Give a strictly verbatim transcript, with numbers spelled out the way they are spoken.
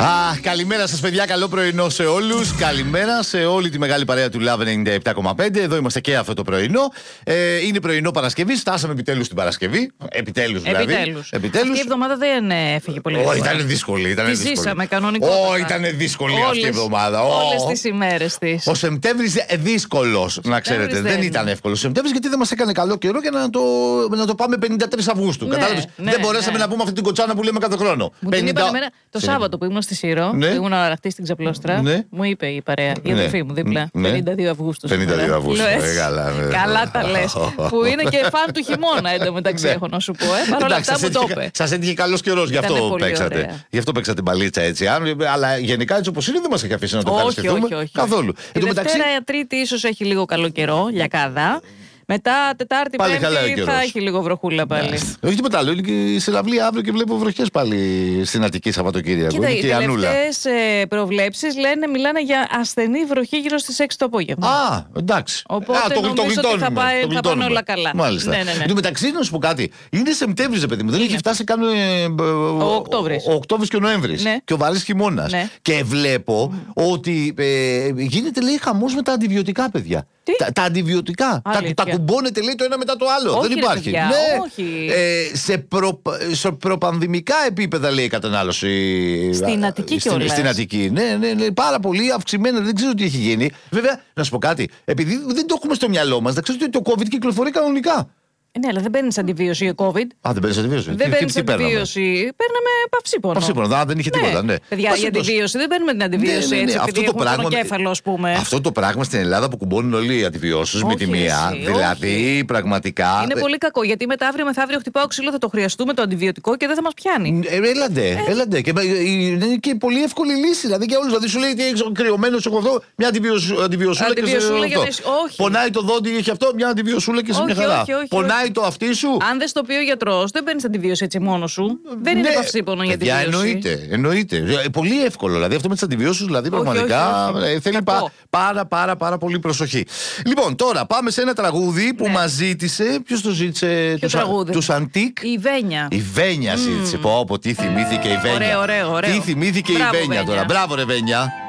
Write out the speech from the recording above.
Αχ, καλημέρα σας παιδιά, καλό πρωινό σε όλους. Καλημέρα σε όλη τη μεγάλη παρέα του Love ενενήντα επτά κόμμα πέντε. Εδώ είμαστε και αυτό το πρωινό. ε, Είναι πρωινό Παρασκευή, φτάσαμε επιτέλους στην Παρασκευή. Επιτέλους δηλαδή. Επιτέλους. Επιτέλους. Αυτή η εβδομάδα δεν έφυγε πολύ Όχι, γρήγορα. ήταν δύσκολη. Ήταν Τη δύσκολη. ζήσαμε κανονικό. Όχι, ήταν δύσκολη όλες, αυτή η εβδομάδα. Όλες τις ημέρες της. Ο Σεπτέμβρης δύσκολος, να ξέρετε. Δεν, δεν ήταν εύκολο. Ο Σεπτέμβρης γιατί δεν μας έκανε καλό καιρό για να το, να το πάμε πενήντα τρεις Αυγούστου. Ναι, Κατάλαβες. ναι, δεν μπορέσαμε ναι. να πούμε αυτή την κοτσάνα που λέμε κάθε χρόνο. Μου την είπαν εμένα το Σάββατο που ήμουν στη Σύρο, Ναι. που ήμουν αραχτή στην Ξαπλώστρα. Ναι. Μου είπε η παρέα, η Ναι. αδερφή μου δίπλα. Ναι. πενήντα δύο Αυγούστου. πενήντα δύο Αυγούστου. Λέω, ε, καλά, ναι. Καλά τα λες. Που είναι και φαν του χειμώνα εντωμεταξύ, Ναι. έχω να σου πω. Ε. Παρ' όλα αυτά μου το είπε. Σας έτυχε καλός καιρός, γι' Ήτανε αυτό πολύ παίξατε. ωραία. Γι' αυτό παίξατε μπαλίτσα έτσι. Αν- Αλλά γενικά έτσι όπως είναι δεν μας έχει αφήσει να το Όχι, ευχαριστηθούμε όχι, όχι. καθόλου. Τη Εν τω μεταξύ, Δευτέρα, Τρίτη ίσως έχει λίγο καλό καιρό, λιακάδα. Μετά Τετάρτη, Πάλι χαλάει ο Πέμπτη θα καιρός. έχει λίγο βροχούλα πάλι. όχι τίποτα άλλο. Είναι και η συναυλία αύριο και βλέπω βροχές πάλι στην Αττική Σαββατοκύριακο. Κοίτα, Είναι οι και η Ανούλα. τελευταίες ε, προβλέψεις λένε, μιλάνε για ασθενή βροχή γύρω στις έξι το απόγευμα. Α, εντάξει. Οπότε Α, το, νομίζω το ότι θα γλιτώνουμε, πάει- το θα πάνε γλιτώνουμε. όλα καλά. Μάλιστα. Ναι, ναι, ναι. Εν τω μεταξύ, να σου πω κάτι. Είναι Σεπτέμβρης, παιδί μου. Δεν Είναι. έχει φτάσει καν ε, Ο Οκτώβρης. Ο Οκτώβρης και ο Νοέμβρης. Ναι. Και ο βαρύς χειμώνας. Ναι. Και βλέπω ότι ε, γίνεται, λέει, χαμός με τα αντιβιωτικά, παιδιά. Τι? Τα, τα αντιβιωτικά. Τα, Αλήθεια. τα κουμπώνετε, λέει, το ένα μετά το άλλο. Όχι, δεν ρε υπάρχει. παιδιά, ναι. όχι. Ε, σε, προ, σε προπανδημικά επίπεδα, λέει, η κατανάλωση. Στην α, Αττική στην, κιόλας. στην Αττική. Ναι, ναι, ναι, πάρα πολύ αυξημένα. Δεν ξέρω τι έχει γίνει. Βέβαια, να σου πω κάτι. Επειδή δεν το έχουμε στο μυαλό μας, να ξέρετε ότι το COVID κυκλοφορεί κανονικά. Ναι, αλλά δεν παίρνει αντιβίωση για COVID. Α, δεν παίρνει αντιβίωση. Δεν Τι- τι- παίρνει τι παίρναμε? αντιβίωση. Παίρναμε παυσίπονο. Παυσίπονο, α, δεν είχε τίποτα. Ναι. Παιδιά, η Παυσίπονος. αντιβίωση δεν παίρνουμε την αντιβίωση Ναι, ναι, ναι. έτσι. Αυτό επειδή το έχουμε πράγμα- πονοκέφαλο, ας πούμε. Αυτό το πράγμα στην Ελλάδα που κουμπώνουν όλοι οι αντιβιώσεις με τη Όχι, μία. εσύ, Δηλαδή, όχι. πραγματικά. Είναι πολύ κακό γιατί μετά αύριο μεθαύριο χτυπάω ξύλο, θα το χρειαστούμε το αντιβιωτικό και δεν θα μα πιάνει. Ε, έλαντε, έλαντε. Και ε, είναι και πολύ εύκολη λύση. Δηλαδή για όλου. Δηλαδή σου λέει τι έχει κρυωμένο σε αυτό, μια αντιβιωσ- αντιβιωσούλα και σε Αντιβιωσούλα για αυτό. να είσαι- όχι. Πονάει το δόντι, έχει αυτό, μια αντιβιωσούλα και σε μια Όχι, χαρά. όχι, όχι, Πονάει όχι. το αυτί σου. Αν δεν στο πει ο γιατρό, δεν παίρνει αντιβίωση έτσι μόνο σου. Δεν είναι Ναι, παυσίπονο η παιδιά, αντιβίωση. εννοείται, εννοείται. Ε, Πολύ εύκολο. Δηλαδή αυτό με τις αντιβιώσεις, δηλαδή Όχι, πραγματικά όχι, όχι. ε, θέλει Κακό. πά- πάρα, πάρα, πάρα πολύ προσοχή. Λοιπόν, τώρα πάμε σε ένα τραγούδι που Ναι. μας ζήτησε. Ποιος το ζήτησε, Ποιο τους, α- τραγούδι? τους Αντίκ. Η Βένια. Η Βένια ζήτησε. Πω, πω, τι θυμήθηκε η Βένια. Ωραίο, ωραίο, ωραίο. Τι θυμήθηκε Μπράβο, η Βένια Βένια. τώρα. Μπράβο, ρε Βένια.